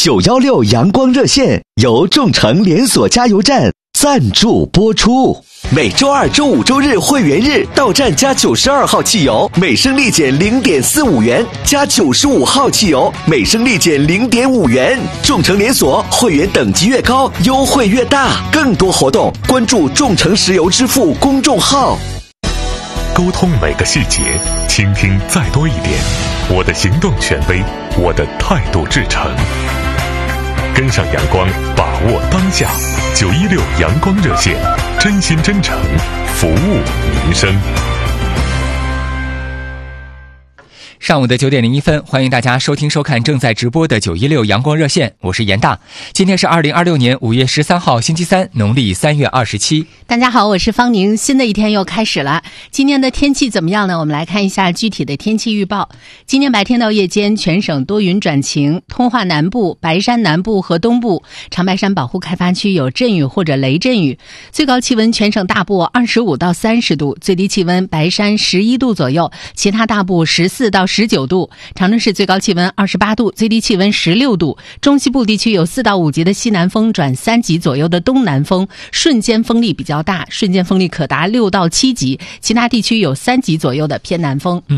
916阳光热线由众诚连锁加油站赞助播出。每周二、周五、周日会员日到站加92号汽油，每升立减0.45元；加95号汽油，每升立减0.5元。众诚连锁会员等级越高，优惠越大。更多活动，关注众诚石油支付公众号。 沟通每个细节，倾听再多一点。我的行动权威，我的态度至诚。跟上阳光，把握当下。916阳光热线，真心真诚，服务民生。 上午的9点01分，欢迎大家收听收看正在直播的916阳光热线，我是严大。今天是2026年5月13号星期三，农历3月27。 大家好，我是方宁，新的一天又开始了。今天的天气怎么样呢？我们来看一下具体的天气预报。今天白天到夜间全省多云转晴，通化南部、白山南部和东部、长白山保护开发区有阵雨或者雷阵雨。最高气温全省大部25到30度，最低气温白山11度左右，其他大部14到19度。长春市最高气温28度，最低气温16度。中西部地区有4到5级的西南风转3级左右的东南风，瞬间风力比较大，瞬间风力可达6到7级。其他地区有3级左右的偏南风。